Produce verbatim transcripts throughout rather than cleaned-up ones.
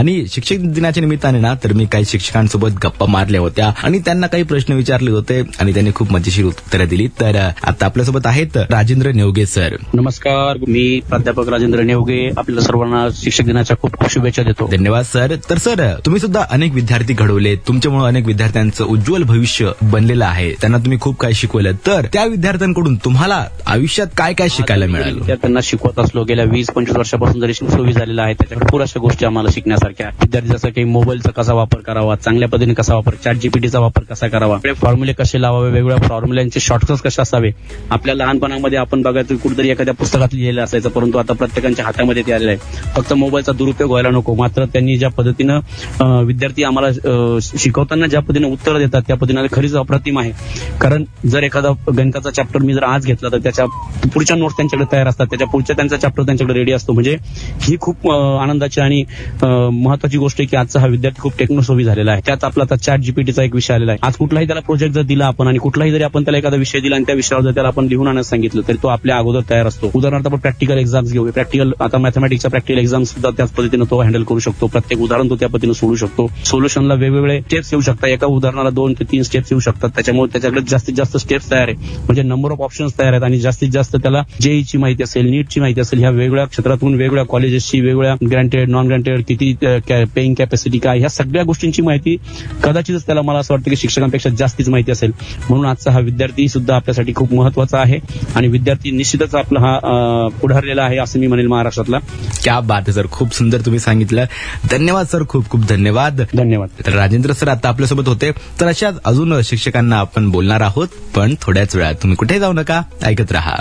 आणि शिक्षक दिनाच्या निमित्ताने ना तर मी काही शिक्षकांसोबत गप्पा मारल्या होत्या आणि त्यांना काही प्रश्न विचारले होते आणि त्यांनी खूप मजेशीर उत्तरं दिली. तर आता आपल्यासोबत आहेत राजेंद्र नेवगे सर. नमस्कार, मी प्राध्यापक राजेंद्र नेवगे. आपल्याला सर्वांना शिक्षक दिनाच्या खूप खूप शुभेच्छा देतो. धन्यवाद सर. तर सर, तुम्ही सुद्धा अनेक विद्यार्थी घडवले, तुमच्यामुळे अनेक विद्यार्थ्यांचं उज्ज्वल भविष्य बनलेलं आहे, त्यांना तुम्ही खूप काही शिकवलं. तर त्या विद्यार्थ्यांकडून तुम्हाला आयुष्यात काय काय शिकायला मिळालं? विद्यार्थ्यांना शिकवत असलो गेल्या वीस पंचवीस वर्षापासून जरी सोयी झालेला आहे, त्याच्याकडे पुरेशा गोष्टी आम्हाला शिकण्यासारख्या. विद्यार्थी जसं काही मोबाईलचा कसा वापर करावा, चांगल्या पद्धतीने कसा वापर, चॅट जीपीटीचा वापर कसा करावा, फॉर्म्युले कसे लावावे, वेगवेगळ्या फॉर्म्युल्यांचे शॉर्टकट्स कसे असावे. आपल्या लहानपणामध्ये आपण बघायचो कुठेतरी एखाद्या पुस्तकात लिहिलेलं असायचं, परंतु आता प्रत्येकाच्या हातामध्ये ते आलेलं आहे. फक्त मोबाईलचा दुरुपयोग व्हायला नको. मात्र त्यांनी ज्या पद्धतीनं विद्यार्थी आम्हाला शिकवताना ज्या पद्धतीने उत्तर देतात त्या पद्धतीने खरीच अप्रतिम आहे. कारण जर एखादा गणिताचा चॅप्टर मी जर आज घेतला तर त्याच्या पुढच्या नोट्स त्यांच्याकडे तयार असतात, त्याच्या पुढच्या त्यांचा चॅप्टर त्यांच्याकडे रेडी असतो. म्हणजे ही खूप आनंदाची आणि महत्वाची गोष्ट आहे की आजचा हा विद्यार्थी खूप टेक्नोसोवी झालेला आहे. त्यात आपला आता चॅट जीपीटीचा एक विषय आलेला आहे. आज कुठलाही त्याला प्रोजेक्ट जर दिला आपण आणि कुठलाही जरी आपण त्याला एखादा विषय दिला आणि त्या विषयावर जर त्याला आपण लिहून आणण्यास सांगितलं तरी तो आपल्या अगोदर तयार असतो. उदाहरणार्थ आपण प्रॅक्टिकल एक्झाम्स घेऊ. प्रॅक्टिकल आता मॅथमॅटिक्सचा प्रॅक्टिकल एक्झाम सुद्धा त्याच पद्धतीने तो हँडल करू शकतो. प्रत्येक उदाहरण तो त्या पद्धतीने सोडू शकतो. सोल्युशनला वेगवेगळे स्टेप्स येऊ शकतात. एका उदाहरणाला दोन ते तीन स्टेप्स येऊ शकतात. त्याच्यामुळे त्याच्याकडे जास्तीत जास्त स्टेप्स तयार आहे. म्हणजे नंबर ऑफ ऑप्शन्स तयार आहेत आणि जास्तीत जास्त त्याला जेईची माहिती असेल, नीटची माहिती असेल, ह्या वेगवेगळ्या क्षेत्रातून वेगवेगळ्या कॉलेजेसची, वेगवेगळ्या ग्रँटेड नॉन ग्रँटेड किती पेईंग कॅपॅसिटी काय, ह्या सगळ्या गोष्टींची माहिती कदाचितच त्याला मला असं वाटतं की शिक्षकांपेक्षा जास्तीच माहिती असेल. म्हणून आजचा हा विद्यार्थी सुद्धा आपल्यासाठी खूप महत्वाचा आहे आणि विद्यार्थी निश्चितच आपला हा पुढारलेला आहे असं मी म्हणेल महाराष्ट्रातला. क्या बात आहे सर, खूप सुंदर तुम्ही सांगितलं. धन्यवाद सर, खूप खूप धन्यवाद. धन्यवाद. तर राजेंद्र सर आता आपल्यासोबत होते. तर अशाच अजून शिक्षकांना आपण बोलणार आहोत, पण थोड्याच वेळात. तुम्ही कुठे जाऊ नका, ऐकत राहा.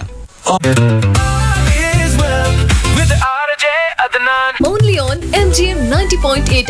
Only on M G M ninety point eight